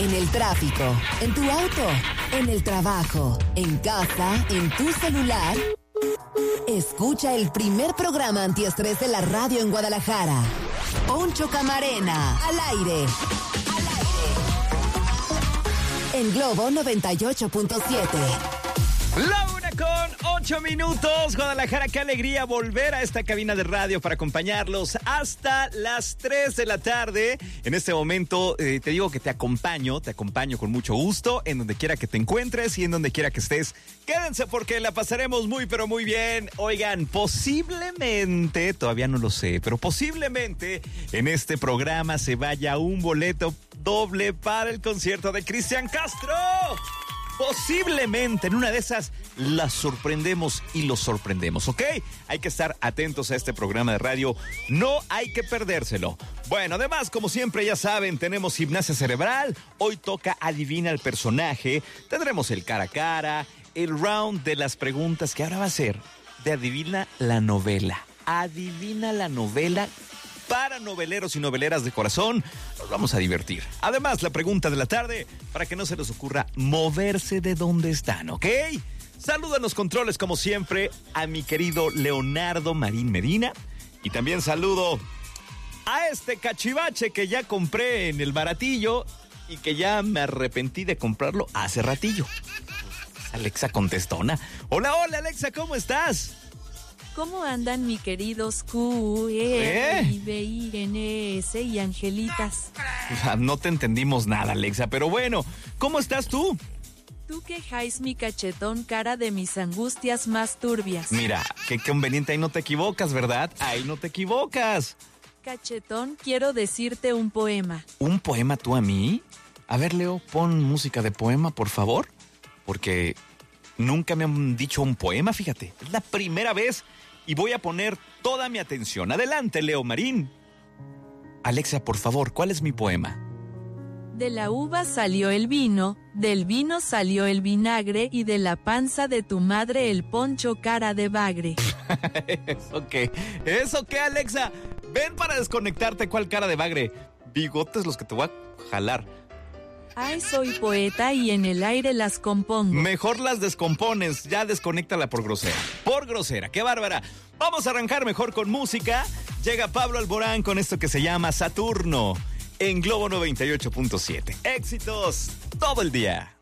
en el tráfico, en tu auto, en el trabajo, en casa, en tu celular. Escucha el primer programa antiestrés de la radio en Guadalajara. Poncho Camarena, al aire. En Globo 98.7. La 1:08. Guadalajara, qué alegría volver a esta cabina de radio para acompañarlos hasta las 3 de la tarde. En este momento te digo que te acompaño con mucho gusto en donde quiera que te encuentres y en donde quiera que estés. Quédense porque la pasaremos muy pero muy bien. Oigan, posiblemente, todavía no lo sé, pero posiblemente en este programa se vaya un boleto doble para el concierto de Cristian Castro. Posiblemente en una de esas las sorprendemos y los sorprendemos, ¿ok? Hay que estar atentos a este programa de radio, no hay que perdérselo. Bueno, además, como siempre ya saben, tenemos gimnasia cerebral, hoy toca adivina el personaje, tendremos el cara a cara, el round de las preguntas que ahora va a ser de adivina la novela. Adivina la novela. Para noveleros y noveleras de corazón, nos vamos a divertir. Además, la pregunta de la tarde, para que no se les ocurra moverse de donde están, ¿ok? Saludo en los controles, como siempre, a mi querido Leonardo Marín Medina. Y también saludo a este cachivache que ya compré en el baratillo y que ya me arrepentí de comprarlo hace ratillo. Alexa contestona. Hola, Alexa, ¿cómo estás? ¿Cómo andan mi queridos Q, I, B, I, N, S y Angelitas? No te entendimos nada, Alexa, pero bueno, ¿cómo estás tú? Tú quejáis mi cachetón cara de mis angustias más turbias. Mira, qué conveniente, ahí no te equivocas, ¿verdad? Ahí no te equivocas. Cachetón, quiero decirte un poema. ¿Un poema tú a mí? A ver, Leo, pon música de poema, por favor, porque nunca me han dicho un poema, fíjate. Es la primera vez y voy a poner toda mi atención. Adelante, Leo Marín. Alexa, por favor, ¿cuál es mi poema? De la uva salió el vino, del vino salió el vinagre y de la panza de tu madre el poncho cara de bagre. ¿Eso qué? ¿Eso qué, Alexa? Ven para desconectarte, ¿cuál cara de bagre? Bigotes los que te voy a jalar. Ay, soy poeta y en el aire las compongo. Mejor las descompones, ya desconéctala por grosera. Por grosera, qué bárbara. Vamos a arrancar mejor con música. Llega Pablo Alborán con esto que se llama Saturno en Globo 98.7. Éxitos todo el día.